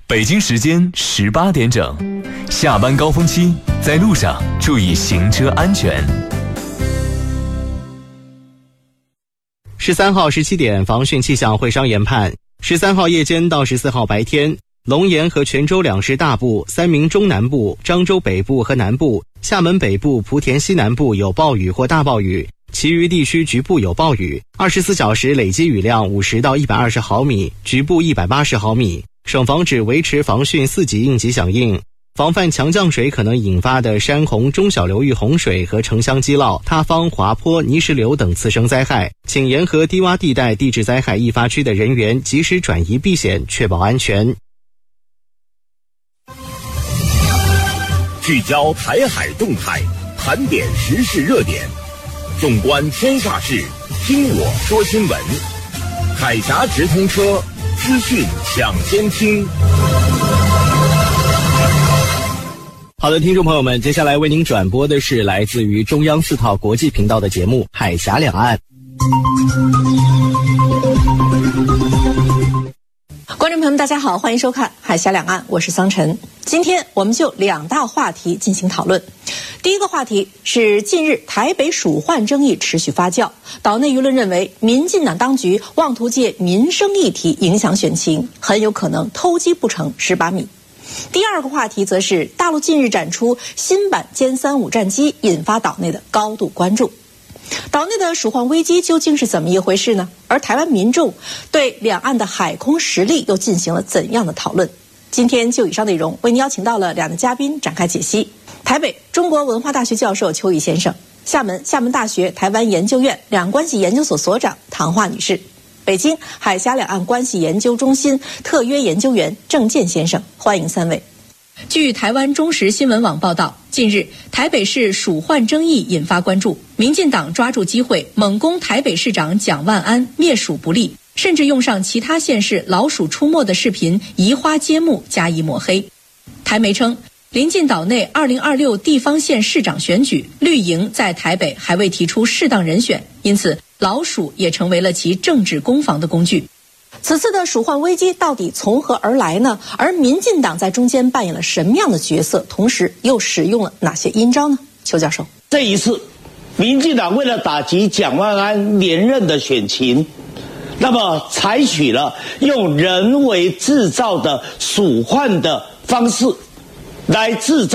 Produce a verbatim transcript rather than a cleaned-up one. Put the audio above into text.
北京时间十八点整，下班高峰期，在路上注意行车安全。 十三号十七点，防汛气象会商研判，十三号夜间到十四号白天，龙岩和泉州两市大部、三明中南部、漳州北部和南部、厦门北部、莆田西南部有暴雨或大暴雨，其余地区局部有暴雨，二十四小时累积雨量五十到一百二十毫米，局部一百八十毫米。省防指维持防汛四级应急响应，防范强降水可能引发的山洪、中小流域洪水和城乡积涝、塌方、滑坡、泥石流等次生灾害，请沿河低洼地带地质灾害易发区的人员及时转移避险，确保安全。 聚焦台海动态，盘点时事热点，纵观天下事，听我说新闻。海峡直通车，资讯抢先听。 好的，听众朋友们，接下来为您转播的是来自于中央四套国际频道的节目《海峡两岸》。 观众朋友们，大家好，欢迎收看《海峡两岸》，我是桑晨。今天我们就两大话题进行讨论。第一个话题是近日台北蜀换争议持续发酵，岛内舆论认为民进党当局妄图借民生议题影响选情，很有可能偷鸡不成蚀把米。第二个话题则是大陆近日展出新版歼三五战机，引发岛内的高度关注。岛内的蜀换危机究竟是怎么一回事呢？而台湾民众对两岸的海空实力又进行了怎样的讨论？今天就以上内容为您邀请到了两位嘉宾展开解析。台北中国文化大学教授邱毅先生，厦门厦门大学台湾研究院两岸关系研究所所长唐华女士，北京海峡两岸关系研究中心特约研究员郑健先生，欢迎三位。据台湾中时新闻网报道，近日台北市蜀换争议引发关注，民进党抓住机会猛攻台北市长蒋万安灭蜀不力，甚至用上其他县市老鼠出没的视频移花接木加以抹黑。台媒称，临近岛内二零二六地方县市长选举，绿营在台北还未提出适当人选，因此老鼠也成为了其政治攻防的工具。此次的蜀换危机到底从何而来呢？而民进党在中间扮演了什么样的角色？同时又使用了哪些阴招呢？邱教授， 这一次，民进党为了打击蒋万安连任的选情，那么采取了用人为制造的蜀换的方式来制造